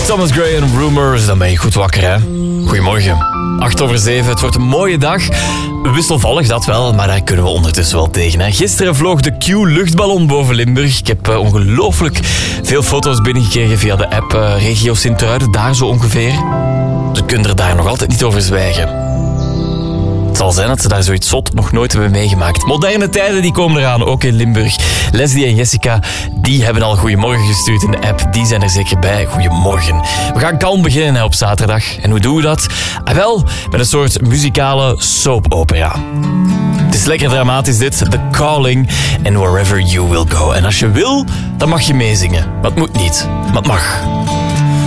Thomas Gray en Rumors, dan ben je goed wakker, hè? Goedemorgen. 7:08, het wordt een mooie dag. Wisselvallig, dat wel, maar daar kunnen we ondertussen wel tegen. Hè? Gisteren vloog de Q-luchtballon boven Limburg. Ik heb ongelooflijk veel foto's binnengekregen via de app Regio Sint-Truiden, daar zo ongeveer. Ze kunnen er daar nog altijd niet over zwijgen. Het zal zijn dat ze daar zoiets zot nog nooit hebben meegemaakt. Moderne tijden die komen eraan, ook in Limburg. Leslie en Jessica, die hebben al goeiemorgen gestuurd in de app. Die zijn er zeker bij. Goeiemorgen. We gaan kalm beginnen op zaterdag. En hoe doen we dat? Wel, met een soort muzikale soap-opera. Het is lekker dramatisch dit. The Calling and Wherever You Will Go. En als je wil, dan mag je meezingen. Maar het moet niet. Maar het mag.